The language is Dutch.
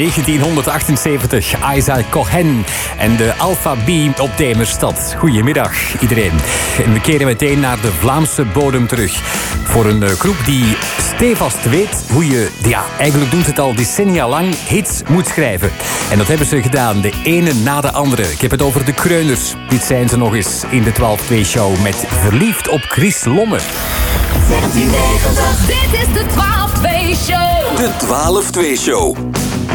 1978, Isaac Cohen en de Alpha B op Demerstad. Goedemiddag iedereen. En we keren meteen naar de Vlaamse bodem terug. Voor een groep die stevast weet hoe je, eigenlijk doet het al decennia lang, hits moet schrijven. En dat hebben ze gedaan, de ene na de andere. Ik heb het over de Kreuners. Dit zijn ze nog eens in de 12-2-show met Verliefd op Chris Lomme. 1790. Dit is de 12-2-show. De 12-2-show.